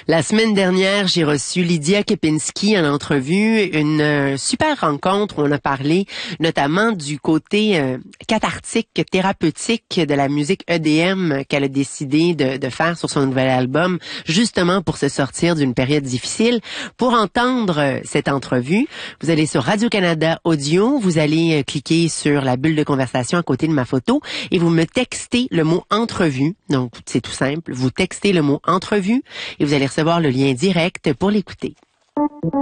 La semaine dernière, j'ai reçu Lydia Kepinski en entrevue, une super rencontre où on a parlé notamment du côté cathartique, thérapeutique de la musique EDM qu'elle a décidé de faire sur son nouvel album, justement pour se sortir d'une période difficile. Pour entendre cette entrevue, vous allez sur Radio-Canada Audio, vous allez cliquer sur la bulle de conversation à côté de ma photo et vous me textez le mot entrevue. Donc, c'est tout simple. Vous textez le mot entrevue et vous allez recevoir le lien direct pour l'écouter.